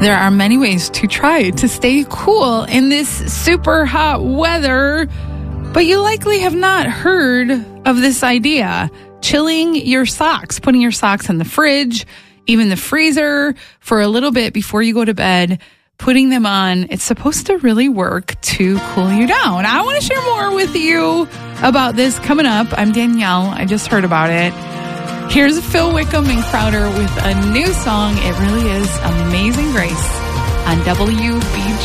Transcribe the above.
There are many ways to try to stay cool in this super hot weather, but you likely have not heard of this idea. Chilling your socks, putting your socks in the fridge, even the freezer for a little bit before you go to bed, putting them on. It's supposed to really work to cool you down. I want to share more with you about this coming up. I'm Danielle. I just heard about it. Here's Phil Wickham and Crowder with a new song. It really is Amazing Grace on WBG.